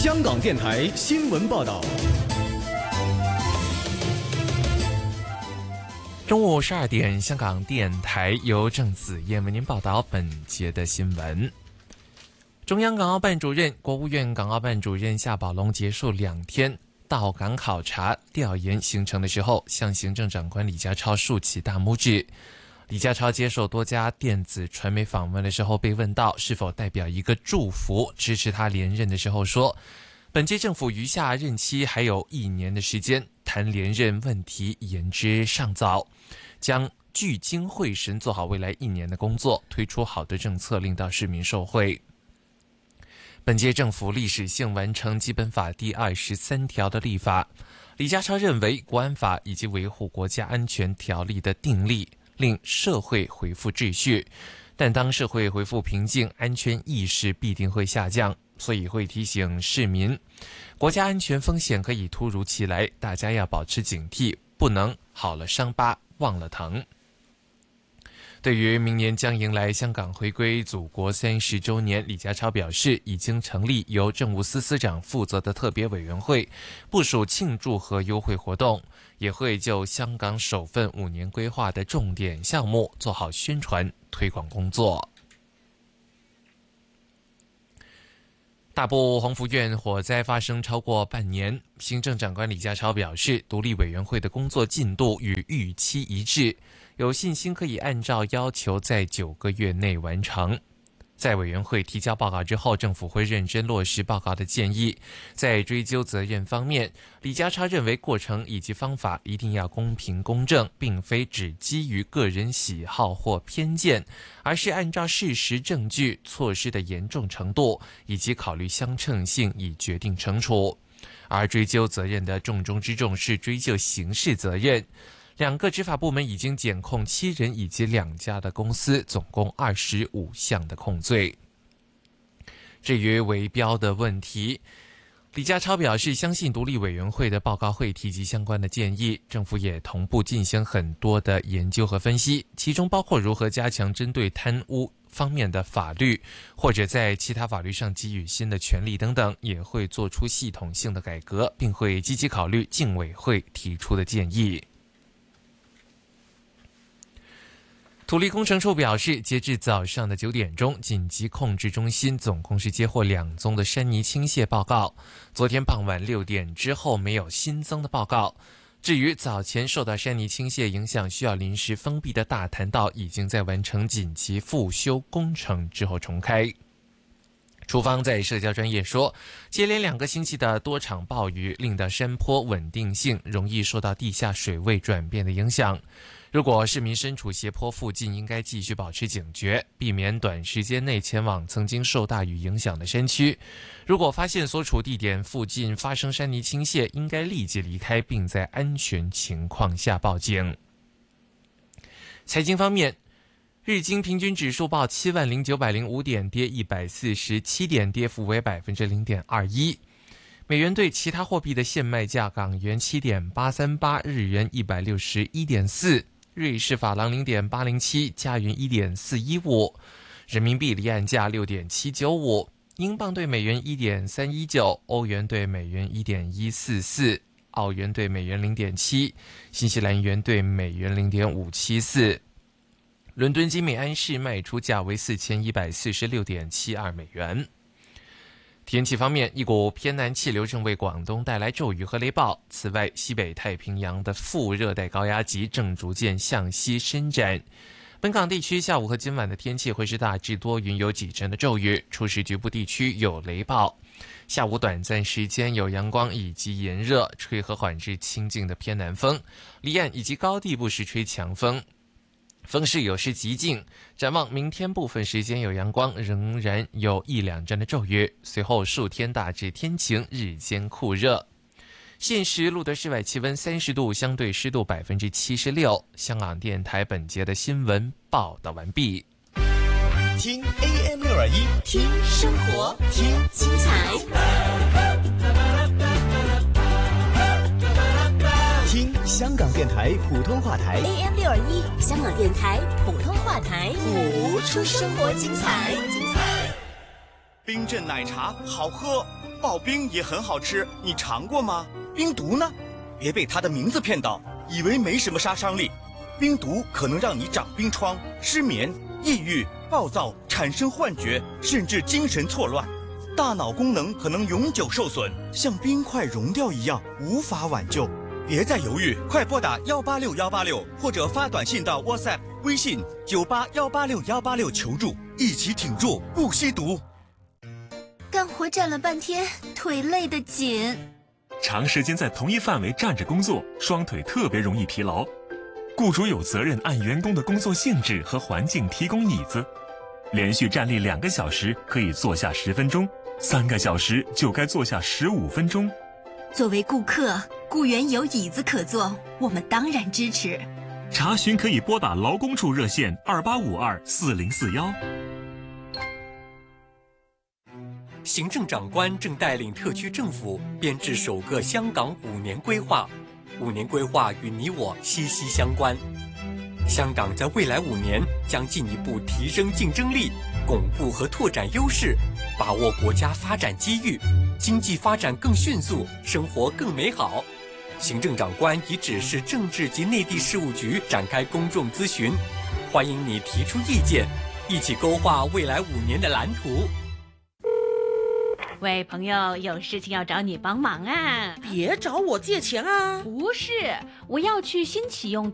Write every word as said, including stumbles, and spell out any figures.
香港电台新闻报道。 中午十二点，香港电台由郑子燕为您报道本节的新闻。中央港澳办主任、国务院港澳办主任夏宝龙结束两天到港考察调研行程的时候，向行政长官李家超竖起大拇指。李家超接受多家电子传媒访问的时候，被问到是否代表一个祝福支持他连任的时候说，本届政府余下任期还有一年的时间，谈连任问题言之尚早，将聚精会神做好未来一年的工作，推出好的政策，令到市民受惠。本届政府历史性完成基本法第二十三条的立法，李家超认为国安法以及维护国家安全条例的订立令社会恢复秩序，但当社会恢复平静，安全意识必定会下降，所以会提醒市民，国家安全风险可以突如其来，大家要保持警惕，不能好了伤疤忘了疼。对于明年将迎来香港回归祖国三十周年，李家超表示，已经成立由政务司司长负责的特别委员会，部署庆祝和优惠活动，也会就香港首份五年规划的重点项目做好宣传推广工作。大埔宏福苑火灾发生超过半年，行政长官李家超表示，独立委员会的工作进度与预期一致，有信心可以按照要求在九个月内完成。在委员会提交报告之后，政府会认真落实报告的建议。在追究责任方面，李家超认为过程以及方法一定要公平公正，并非只基于个人喜好或偏见，而是按照事实证据、措施的严重程度以及考虑相称性以决定惩处。而追究责任的重中之重是追究刑事责任。两个执法部门已经检控七人以及两家的公司，总共二十五项的控罪。至于围标的问题，李家超表示，相信独立委员会的报告会提及相关的建议，政府也同步进行很多的研究和分析，其中包括如何加强针对贪污方面的法律，或者在其他法律上给予新的权利等等，也会做出系统性的改革，并会积极考虑竞委会提出的建议。土力工程处表示，截至早上的九点钟，紧急控制中心总共是接获两宗的山泥倾泻报告。昨天傍晚六点之后没有新增的报告。至于早前受到山泥倾泻影响需要临时封闭的大潭道，已经在完成紧急复修工程之后重开。厨方在社交专页说，接连两个星期的多场暴雨令到山坡稳定性容易受到地下水位转变的影响。如果市民身处斜坡附近，应该继续保持警觉，避免短时间内前往曾经受大雨影响的山区。如果发现所处地点附近发生山泥倾泻，应该立即离开，并在安全情况下报警。财经方面，日经平均指数报七万零九百零五点，跌一百四十七点，跌幅为百分之零点二一。美元对其他货币的现卖价：港元七点八三八，日元一百六十一点四。瑞士法郎 零点八零七， 加元 一点四一五， 人民币离岸价 六点七九五， 英镑对美元 一点三一九， 欧元对美元 一点一四四， 澳元对美元 零点七， 新西兰元对美元 零点五七四。 伦敦金每安士卖出价为 四千一百四十六点七二美元。天气方面，一股偏南气流正为广东带来骤雨和雷暴。此外，西北太平洋的副热带高压脊正逐渐向西伸展。本港地区下午和今晚的天气会是大致多云，有几阵的骤雨，初时局部地区有雷暴。下午短暂时间有阳光以及炎热，吹和缓至清劲的偏南风，离岸以及高地不时吹强风。风势有时极劲，展望明天部分时间有阳光，仍然有一两阵的骤雨，随后数天大致天晴，日间酷热。现时录得室外气温三十度，相对湿度百分之七十六。香港电台本节的新闻报道完毕。 听 A M 六二一， 听生活，听精彩， 听香港电台普通话台 A M 六二一，香港电台普通话台， 谱出生活精彩。 冰镇奶茶好喝， 刨冰也很好吃，你尝过吗？冰毒呢？别被它的名字骗到，以为没什么杀伤力。冰毒可能让你长冰疮、失眠、抑郁、暴躁、产生幻觉，甚至精神错乱。大脑功能可能永久受损，像冰块融掉一样，无法挽救。别再犹豫，快拨打幺八六幺八六，或者发短信到 WhatsApp、微信九八幺八六幺八六求助，一起挺住，不吸毒。 干活站了半天，腿累得紧。 长时间在同一范围站着工作，双腿特别容易疲劳。雇主有责任按员工的工作性质和环境提供椅子。连续站立两个小时可以坐下十分钟，三个小时就该坐下十五分钟。 作为顾客，雇员有椅子可坐，我们当然支持。 查询可以拨打劳工处热线二八五二四零四幺。 行政长官正带领特区政府编制首个香港五年规划，五年规划与你我息息相关。香港在未来五年将进一步提升竞争力，巩固和拓展优势，把握国家发展机遇，经济发展更迅速，生活更美好。行政长官已指示政治及内地事务局展开公众咨询，欢迎你提出意见，一起勾画未来五年的蓝图。 喂，朋友，有事情要找你帮忙啊！ 别找我借钱啊！ 不是，我要去新启用的